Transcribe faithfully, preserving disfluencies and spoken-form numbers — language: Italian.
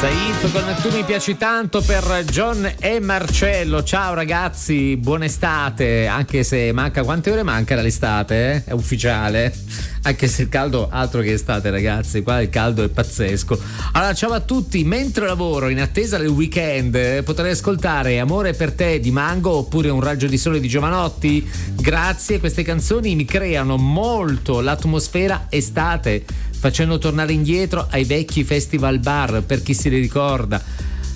Saif con Tu mi piaci tanto per John e Marcello. Ciao ragazzi, buona estate, anche se manca, quante ore manca dall'estate? Eh? È ufficiale, anche se il caldo altro che estate ragazzi, qua il caldo è pazzesco. Allora ciao a tutti, mentre lavoro in attesa del weekend potrei ascoltare Amore per te di Mango oppure Un raggio di sole di Giovanotti. Grazie, queste canzoni mi creano molto l'atmosfera estate, facendo tornare indietro ai vecchi festival bar, per chi si li ricorda.